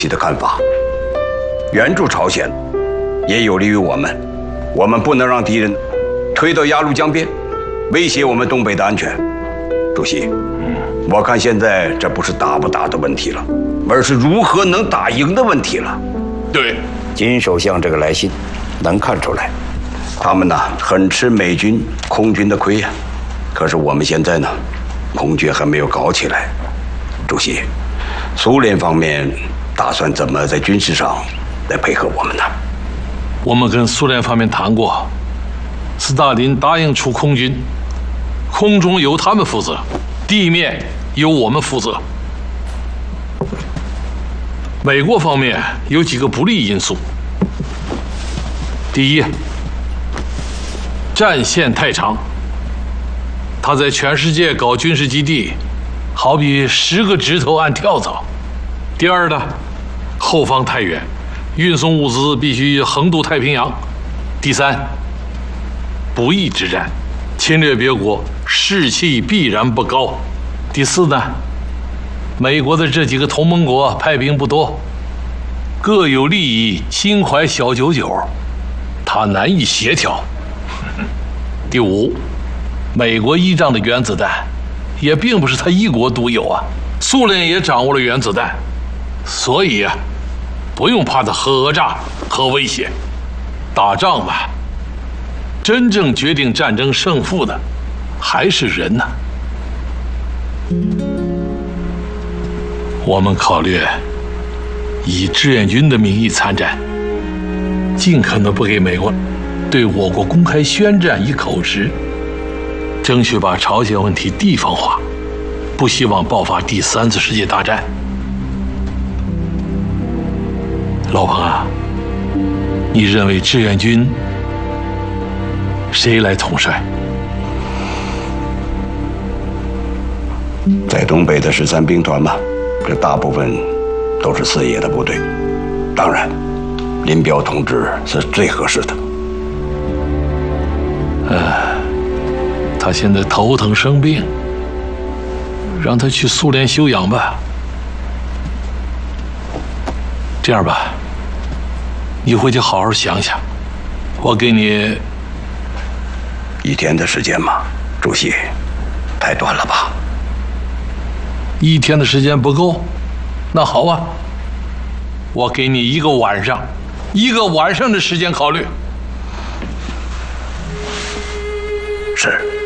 的看法。援助朝鲜也有利于我们，我们不能让敌人推到鸭绿江边，威胁我们东北的安全。主席，我看现在这不是打不打的问题了，而是如何能打赢的问题了。 对， 金首相这个来信能看出来，他们呢很吃美军空军的亏呀。可是我们现在呢，空军还没有搞起来。主席，苏联方面打算怎么在军事上来配合我们呢？ 我们跟苏联方面谈过，斯大林答应出空军，空中由他们负责，地面由我们负责。美国方面有几个不利因素。第一，战线太长，他在全世界搞军事基地，好比10个指头按跳蚤。第二呢，后方太远，运送物资必须横渡太平洋。第三，不义之战，侵略别国士气必然不高。第四呢，美国的这几个同盟国派兵不多，各有利益，心怀小九九，他难以协调。第五，美国依仗的原子弹也并不是他一国独有啊，苏联也掌握了原子弹，所以啊，不用怕他核讹诈和威胁。打仗嘛，真正决定战争胜负的还是人呐。我们考虑以志愿军的名义参战，尽可能不给美国对我国公开宣战以口实，争取把朝鲜问题地方化，不希望爆发第3次世界大战。老彭啊，你认为志愿军谁来统帅？ 在东北的13兵团嘛，这大部分都是四野的部队，当然，林彪同志是最合适的。 他现在头疼生病，让他去苏联休养吧。这样吧，你回去好好想想，我给你 1天的时间嘛，主席，太短了吧 ？1天的时间不够，那好啊，我给你1个晚上，1个晚上的时间考虑。 是。